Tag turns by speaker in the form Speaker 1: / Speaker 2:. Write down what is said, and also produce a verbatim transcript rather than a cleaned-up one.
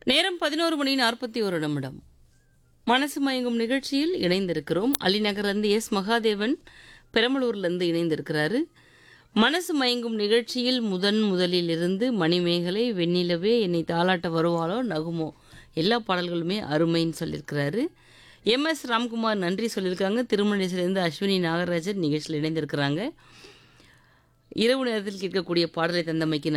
Speaker 1: நேரம் பதினொரு மணி நாற்பத்தி ஒரு நிமிடம். மனசு மயங்கும் நிகழ்ச்சியில் இணைந்திருக்கிறோம். அலிநகர்லேருந்து எஸ் மகாதேவன் பெரம்பலூர்லேருந்து இணைந்திருக்கிறாரு. மனசு மயங்கும் நிகழ்ச்சியில் முதன் முதலில் இருந்து மணிமேகலை, வெண்ணிலவே, என்னை தாலாட்ட வருவாளோ, நகுமோ எல்லா பாடல்களுமே அருமைன்னு சொல்லியிருக்கிறாரு. எம் எஸ் ராம்குமார் நன்றி சொல்லியிருக்காங்க. திருமணேசிலிருந்து அஸ்வினி நாகராஜன் நிகழ்ச்சியில் இணைந்திருக்கிறாங்க. இரவு நேரத்தில் கேட்கக்கூடிய பாடலை தந்தமைக்கு